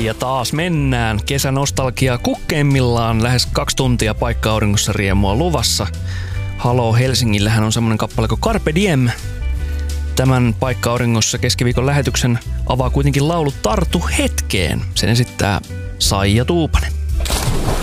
Ja taas mennään. Kesänostalgia kukkeimmillaan. Lähes 2 tuntia paikka-auringossa riemua luvassa. Haloo Helsingillähän on semmonen kappale kuin Carpe Diem. Tämän paikka-auringossa keskiviikon lähetyksen avaa kuitenkin laulu Tartu hetkeen. Sen esittää Saija Tuupanen.